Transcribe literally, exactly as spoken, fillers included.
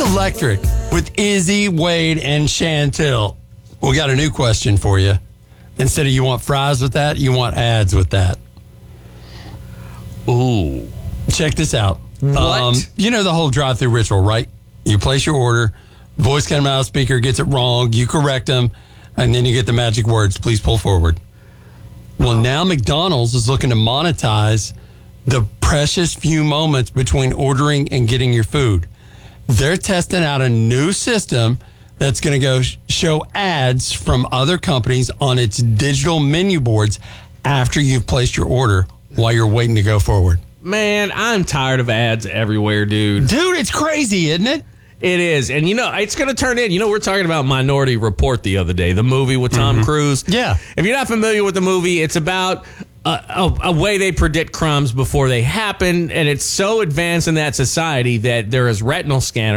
Electric with Izzy, Wade, and Chantel. We got a new question for you. Instead of you want fries with that, you want ads with that. Ooh. Check this out. What? Um, you know the whole drive-through ritual, right? You place your order, voice coming out of the speaker gets it wrong, you correct them, and then you get the magic words, please pull forward. Well, now McDonald's is looking to monetize the precious few moments between ordering and getting your food. They're testing out a new system that's going to go sh- show ads from other companies on its digital menu boards after you've placed your order while you're waiting to go forward. Man, I'm tired of ads everywhere, dude. Dude, it's crazy, isn't it? It is. And, you know, it's going to turn in. You know, we're talking about Minority Report the other day, the movie with Tom Mm-hmm. Cruise. Yeah. If you're not familiar with the movie, it's about a, a, a way they predict crimes before they happen. And it's so advanced in that society that there is retinal scanners